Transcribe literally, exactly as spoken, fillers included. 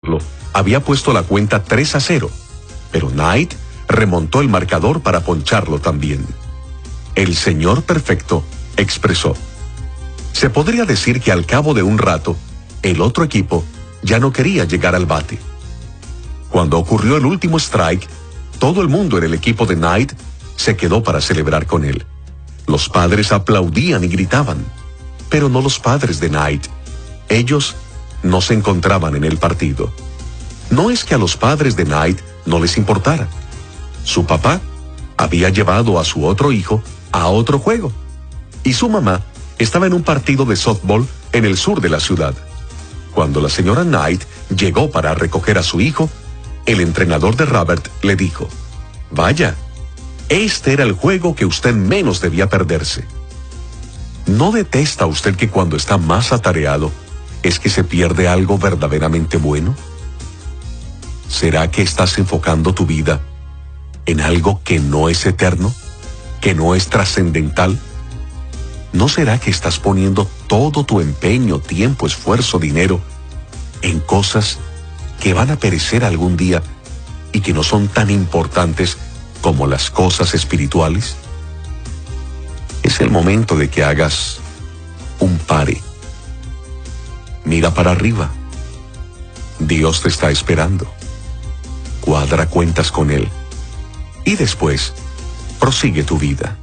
había puesto la cuenta tres a cero, pero Knight remontó el marcador para poncharlo también. El señor perfecto expresó: se podría decir que al cabo de un rato, el otro equipo ya no quería llegar al bate. Cuando ocurrió el último strike, todo el mundo en el equipo de Knight se quedó para celebrar con él. Los padres aplaudían y gritaban, pero no los padres de Knight. Ellos no se encontraban en el partido. No es que a los padres de Knight no les importara. Su papá había llevado a su otro hijo a otro juego, y su mamá estaba en un partido de softball en el sur de la ciudad. Cuando la señora Knight llegó para recoger a su hijo, el entrenador de Robert le dijo: vaya, este era el juego que usted menos debía perderse. ¿No detesta usted que cuando está más atareado es que se pierde algo verdaderamente bueno? ¿Será que estás enfocando tu vida en algo que no es eterno, que no es trascendental? ¿No será que estás poniendo todo tu empeño, tiempo, esfuerzo, dinero en cosas que van a perecer algún día y que no son tan importantes como las cosas espirituales? Es el momento de que hagas un pare. Mira para arriba. Dios te está esperando. Cuadra cuentas con Él. Y después, prosigue tu vida.